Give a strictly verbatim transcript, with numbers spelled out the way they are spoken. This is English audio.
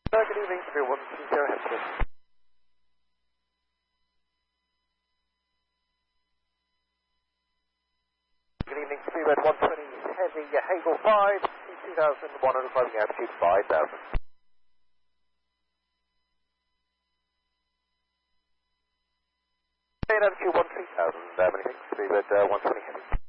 Uh, good evening, three one two zero, Hempstead. Good evening, three red one twenty, heavy, Hagel five, two thousand one hundred five, altitude five thousand. Altitude one three thousand, uh, many thanks, three red uh, one twenty heavy.